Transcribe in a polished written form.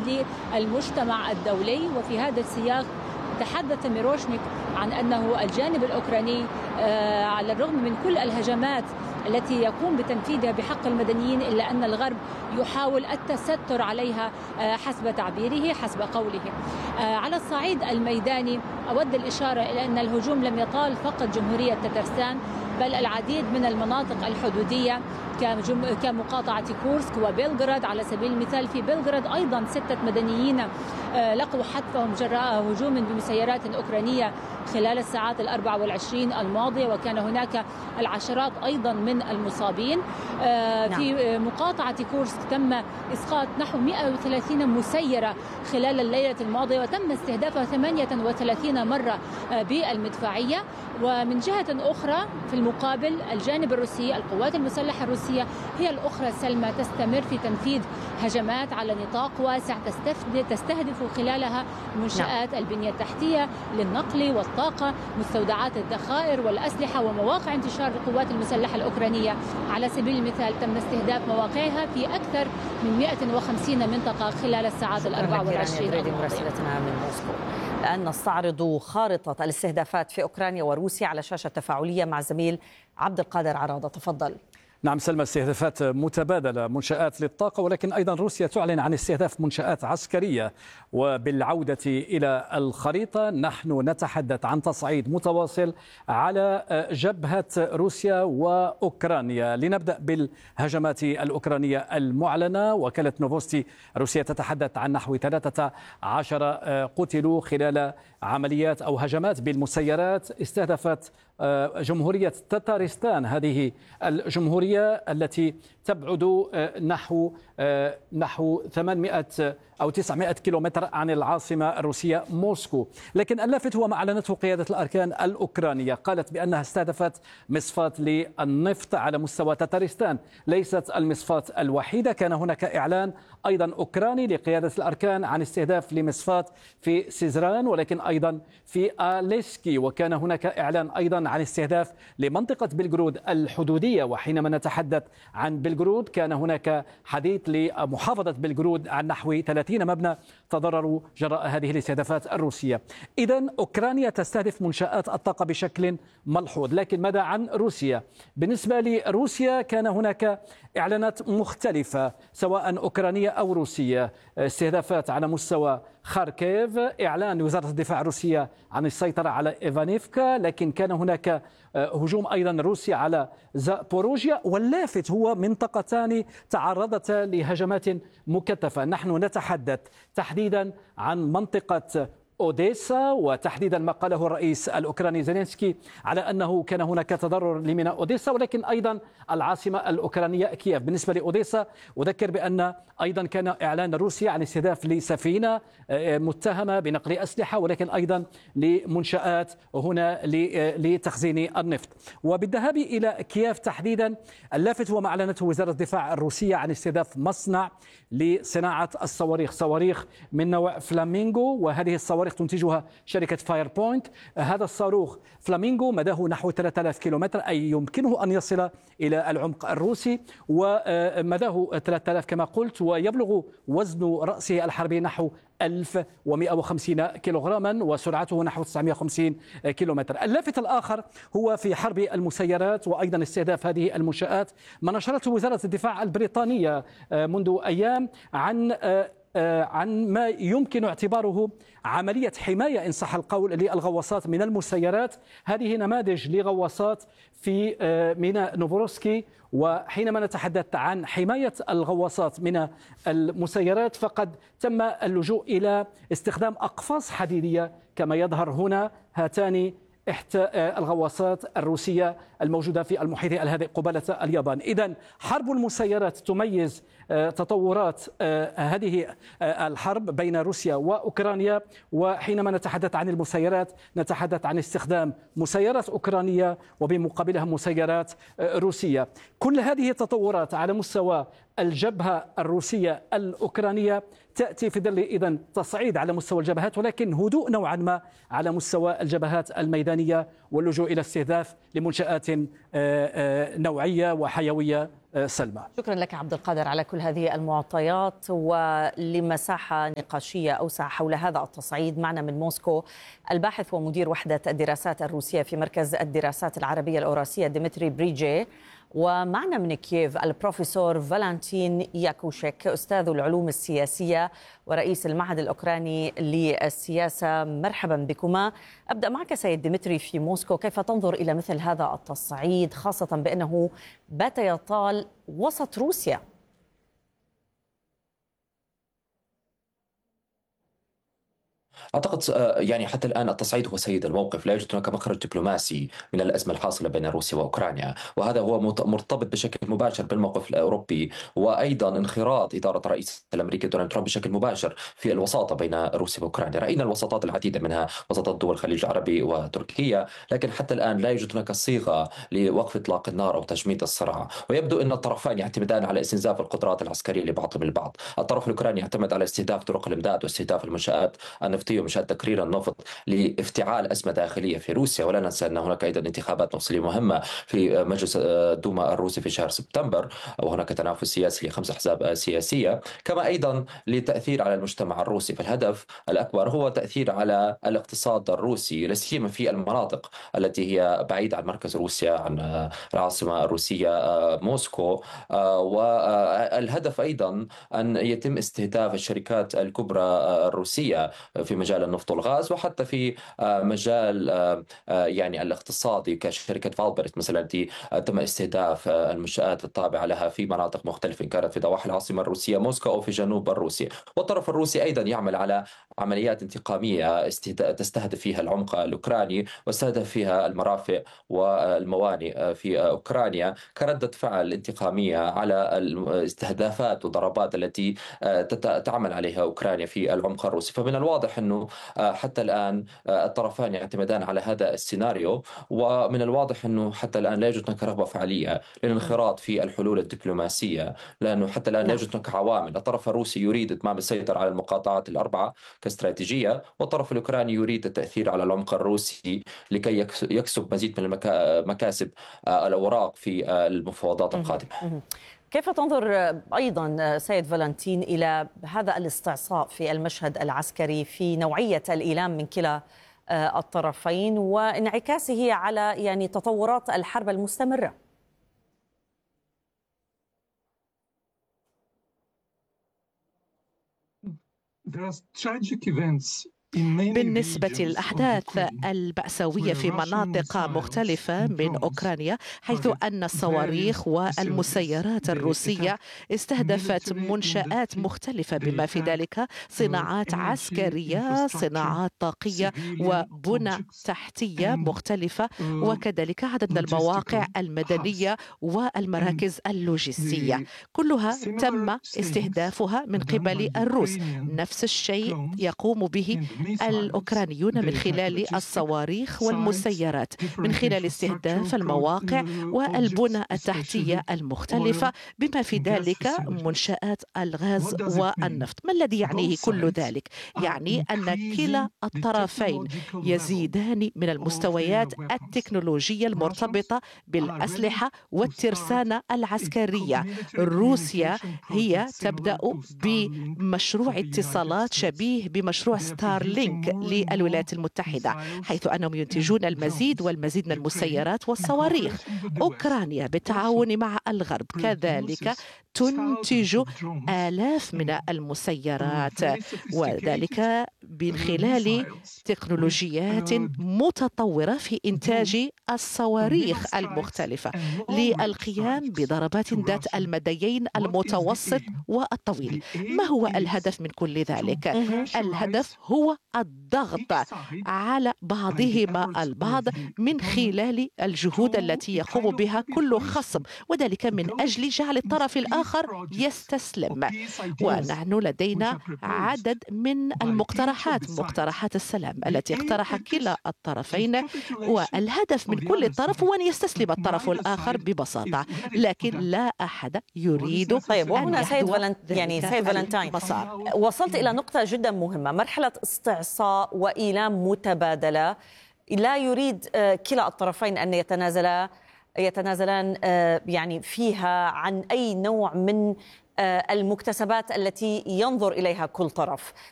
للمجتمع الدولي. وفي هذا السياق تحدث ميروشنيك عن أنه الجانب الأوكراني على الرغم من كل الهجمات التي يقوم بتنفيذها بحق المدنيين إلا أن الغرب يحاول التستر عليها حسب تعبيره حسب قوله. على الصعيد الميداني أود الإشارة إلى أن الهجوم لم يطال فقط جمهورية تترسان بل العديد من المناطق الحدودية كمقاطعة كورسك وبلغراد. على سبيل المثال في بلغراد أيضا 6 مدنيين لقوا حتفهم جراء هجوم بمسيرات أوكرانية خلال الساعات 24 الماضية، وكان هناك العشرات أيضا من المصابين. في مقاطعة كورسك تم إسقاط نحو 130 مسيرة خلال الليلة الماضية، وتم استهدافها 38 مرة بالمدفعية. ومن جهة أخرى في المقابل الجانب الروسي القوات المسلحة الروسية هي الأخرى سلمى تستمر في تنفيذ هجمات على نطاق واسع تستهدف خلالها منشآت البنية التحتية للنقل والطاقة، مستودعات الذخائر والأسلحة ومواقع انتشار القوات المسلحة الأوكرانية. على سبيل المثال تم استهداف مواقعها في أكثر من 150 منطقة خلال الساعات 24 مراسلتنا من موسكو. الآن نستعرض خارطة الاستهدافات في أوكرانيا وروسيا على شاشة تفاعلية مع زميل عبد القادر عراضة. تفضل. نعم سلمى، استهدافات متبادلة، منشآت للطاقة، ولكن أيضا روسيا تعلن عن استهداف منشآت عسكرية. وبالعودة إلى الخريطة نحن نتحدث عن تصعيد متواصل على جبهة روسيا وأوكرانيا. لنبدأ بالهجمات الأوكرانية المعلنة. وكالة نوفوستي الروسية تتحدث عن نحو 13 قتلوا خلال عمليات أو هجمات بالمسيرات استهدفت جمهورية تتارستان. هذه الجمهورية التي تبعد نحو 800 أو 900 كيلومتر عن العاصمة الروسية موسكو. لكن اللافت هو ما أعلنته قيادة الأركان الأوكرانية، قالت بأنها استهدفت مصفاة للنفط على مستوى تتارستان. ليست المصفاة الوحيدة، كان هناك إعلان أيضا أوكراني لقيادة الأركان عن استهداف لمصفاة في سيزران ولكن أيضا في آليسكي. وكان هناك إعلان أيضا عن استهداف لمنطقة بلغرود الحدودية. وحينما نتحدث عن بلغرود كان هناك حديث لمحافظة بلغرود عن نحو 30 مبنى تضرروا جراء هذه الاستهدافات الروسية. إذن أوكرانيا تستهدف منشآت الطاقة بشكل ملحوظ. لكن ماذا عن روسيا؟ بالنسبة لروسيا كان هناك إعلانات مختلفة سواء أوكرانية أو روسية. استهدافات على مستوى خاركيف، إعلان وزارة الدفاع الروسية عن السيطرة على إيفانيفكا، لكن كان هناك هجوم أيضا روسي على زابوروجيا. واللافت هو منطقتان تعرضتا لهجمات مكثفة. نحن نتحدث تحديدا عن منطقة أوديسا، وتحديدا ما قاله الرئيس الأوكراني زيلينسكي على أنه كان هناك تضرر لميناء أوديسا، ولكن أيضا العاصمة الأوكرانية كييف. بالنسبة لأوديسا أذكر بأن أيضا كان إعلان روسيا عن استهداف لسفينة متهمة بنقل أسلحة ولكن أيضا لمنشآت هنا لتخزين النفط. وبالذهاب إلى كييف تحديدا اللافت هو ما أعلنته وزارة الدفاع الروسية عن استهداف مصنع لصناعة الصواريخ، صواريخ من نوع فلامينغو، وهذه الصواريخ تنتجها شركة فاير بوينت. هذا الصاروخ فلامينغو مداه نحو 3000 كيلومتر، أي يمكنه أن يصل إلى العمق الروسي، ومداه 3000 كما قلت، ويبلغ وزن رأسه الحربي نحو 1150 كيلوغراما، وسرعته نحو 950 كيلومتر. اللافت الآخر هو في حرب المسيرات وأيضا استهداف هذه المنشآت ما نشرته وزارة الدفاع البريطانية منذ أيام عن ما يمكن اعتباره عملية حماية إن صح القول للغواصات من المسيرات. هذه نماذج لغواصات في ميناء نوفوروسكي. وحينما نتحدث عن حماية الغواصات من المسيرات فقد تم اللجوء إلى استخدام أقفاص حديدية كما يظهر هنا. هاتان إحدى الغواصات الروسية الموجودة في المحيط الهادئ قبالة اليابان. إذن حرب المسيرات تميز تطورات هذه الحرب بين روسيا وأوكرانيا. وحينما نتحدث عن المسيرات نتحدث عن استخدام مسيرات أوكرانية وبمقابلها مسيرات روسية. كل هذه التطورات على مستوى الجبهة الروسية الأوكرانية تأتي في ظل إذن تصعيد على مستوى الجبهات، ولكن هدوء نوعا ما على مستوى الجبهات الميدانية واللجوء إلى استهداف لمنشآت نوعية وحيوية سلمى. شكرا لك عبد القادر على كل هذه المعطيات، ولمساحة نقاشية أوسع حول هذا التصعيد معنا من موسكو الباحث ومدير وحدة الدراسات الروسية في مركز الدراسات العربية الأوراسية ديمتري بريجي، ومعنا من كييف البروفيسور فالنتين ياكوشيك أستاذ العلوم السياسية ورئيس المعهد الأوكراني للسياسة. مرحبا بكما. أبدأ معك سيد ديمتري في موسكو، كيف تنظر إلى مثل هذا التصعيد خاصة بأنه بات يطال وسط روسيا؟ أعتقد يعني حتى الآن التصعيد هو سيد الموقف، لا يوجد هناك مخرج دبلوماسي من الأزمة الحاصلة بين روسيا وأوكرانيا، وهذا هو مرتبط بشكل مباشر بالموقف الأوروبي، وأيضا انخراط إدارة الرئيس الأمريكي دونالد ترامب بشكل مباشر في الوساطة بين روسيا وأوكرانيا. رأينا الوساطات العديدة منها وساطات دول الخليج العربي وتركيا، لكن حتى الآن لا يوجد هناك صيغة لوقف إطلاق النار أو تجميد الصراع، ويبدو أن الطرفين يعتمدان على استنزاف القدرات العسكرية لبعضهم البعض. الطرف الأوكراني يعتمد على استهداف طرق الإمداد واستهداف المنشآت النفطية ومنشآت تكرير النفط لافتعال أزمة داخلية في روسيا. ولا ننسى أن هناك أيضا انتخابات مفصلية مهمة في مجلس الدوما الروسي في شهر سبتمبر، وهناك تنافس سياسي ل5 أحزاب سياسية، كما أيضا للتأثير على المجتمع الروسي. فالهدف الأكبر هو تأثير على الاقتصاد الروسي، لا سيما في المناطق التي هي بعيدة عن مركز روسيا، عن العاصمة الروسية موسكو. والهدف أيضا أن يتم استهداف الشركات الكبرى الروسية في مجال النفط والغاز، وحتى في مجال يعني الاقتصادي كشركة فالبرت مثلا التي تم استهداف المنشآت التابعة لها في مناطق مختلفة، إن كانت في ضواحي العاصمة الروسية موسكو أو في جنوب الروسيا. والطرف الروسي أيضا يعمل على عمليات انتقامية تستهدف فيها العمق الأوكراني وتستهدف فيها المرافق والموانئ في أوكرانيا كردة فعل انتقامية على الاستهدافات والضربات التي تعمل عليها أوكرانيا في العمق الروسي. فمن الواضح أنه حتى الآن الطرفان يعتمدان على هذا السيناريو، ومن الواضح أنه حتى الآن لا يوجد هناك رغبة فعلية للانخراط في الحلول الدبلوماسية، لأنه حتى الآن لا يوجد هناك عوامل. الطرف الروسي يريد إتمام السيطرة على المقاطعات الأربعة كاستراتيجية، والطرف الأوكراني يريد التأثير على العمق الروسي لكي يكسب مزيد من مكاسب الأوراق في المفاوضات القادمة. كيف تنظر أيضا سيد فالنتين إلى هذا الاستعصاء في المشهد العسكري في نوعية الإيلام من كلا الطرفين وانعكاسه على يعني تطورات الحرب المستمرة؟ بالنسبة للأحداث المأساوية في مناطق مختلفة من أوكرانيا، حيث أن الصواريخ والمسيرات الروسية استهدفت منشآت مختلفة بما في ذلك صناعات عسكرية، صناعات طاقية وبنى تحتية مختلفة، وكذلك عدد من المواقع المدنية والمراكز اللوجستية، كلها تم استهدافها من قبل الروس. نفس الشيء يقوم به الأوكرانيون من خلال الصواريخ والمسيرات، من خلال استهداف المواقع والبنى التحتية المختلفة بما في ذلك منشآت الغاز والنفط. ما الذي يعنيه كل ذلك؟ يعني أن كلا الطرفين يزيدان من المستويات التكنولوجية المرتبطة بالأسلحة والترسانة العسكرية. روسيا هي تبدأ بمشروع اتصالات شبيه بمشروع ستارلينك للولايات المتحدة، حيث أنهم ينتجون المزيد والمزيد من المسيرات والصواريخ. أوكرانيا بالتعاون مع الغرب كذلك تنتج آلاف من المسيرات، وذلك من خلال تكنولوجيات متطورة في إنتاج الصواريخ المختلفة للقيام بضربات ذات المديين المتوسط والطويل. ما هو الهدف من كل ذلك؟ الهدف هو الضغط على بعضهما البعض من خلال الجهود التي يقوم بها كل خصم، وذلك من أجل جعل الطرف الآخر يستسلم. ونحن لدينا عدد من المقترحات، مقترحات السلام التي اقترح كلا الطرفين، والهدف من كل طرف هو أن يستسلم الطرف الآخر ببساطة، لكن لا أحد يريد. طيب، وهنا سيد فالنتين وصلت إلى نقطة جدا مهمة، مرحلة استعصاء وإيلام متبادلة، لا يريد كلا الطرفين أن يتنازلا يتنازلان يعني فيها عن أي نوع من المكتسبات التي ينظر إليها كل طرف.